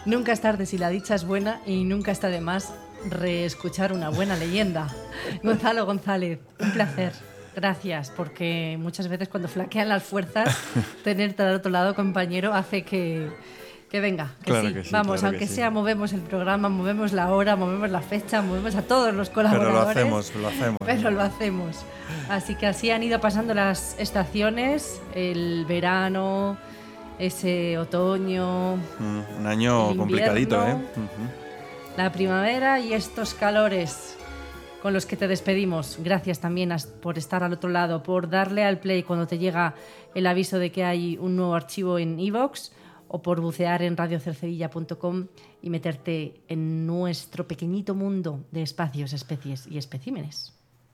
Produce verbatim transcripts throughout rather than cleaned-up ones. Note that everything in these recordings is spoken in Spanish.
Nunca es tarde si la dicha es buena y nunca está de más reescuchar una buena leyenda. Gonzalo González, un placer. Gracias, porque muchas veces cuando flaquean las fuerzas, tenerte al otro lado, compañero, hace que, que venga, que claro sí. que sí. Vamos, Claro aunque que sea, sí. movemos el programa, movemos la hora, movemos la fecha, movemos a todos los colaboradores. Pero lo hacemos, lo hacemos. Pero lo hacemos. Así que así han ido pasando las estaciones, el verano, ese otoño, Mm, un año el complicadito, ¿eh? invierno, Uh-huh. la primavera y estos calores con los que te despedimos. Gracias también por estar al otro lado, por darle al play cuando te llega el aviso de que hay un nuevo archivo en iVoox o por bucear en radio cercedilla punto com y meterte en nuestro pequeñito mundo de espacios, especies y especímenes.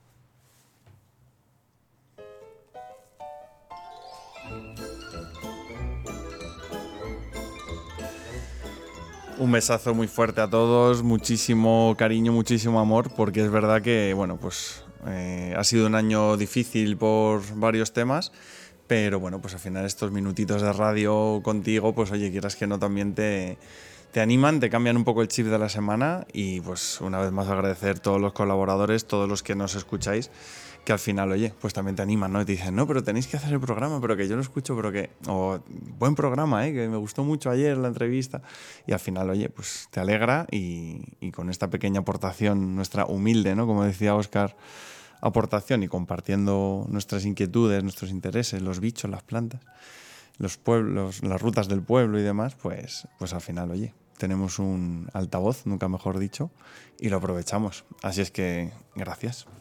Un besazo muy fuerte a todos, muchísimo cariño, muchísimo amor, porque es verdad que, bueno, pues eh, ha sido un año difícil por varios temas, pero bueno, pues al final estos minutitos de radio contigo, pues oye, quieras que no, también te, te animan, te cambian un poco el chip de la semana y pues una vez más agradecer a todos los colaboradores, todos los que nos escucháis, que al final, oye, pues también te animan, ¿no? Y te dicen, no, pero tenéis que hacer el programa, pero que yo lo escucho, pero que... O, buen programa, ¿eh? Que me gustó mucho ayer la entrevista. Y al final, oye, pues te alegra y, y con esta pequeña aportación, nuestra humilde, ¿no? Como decía Óscar, aportación y compartiendo nuestras inquietudes, nuestros intereses, los bichos, las plantas, los pueblos, las rutas del pueblo y demás, pues, pues al final, oye, tenemos un altavoz, nunca mejor dicho, y lo aprovechamos. Así es que, gracias.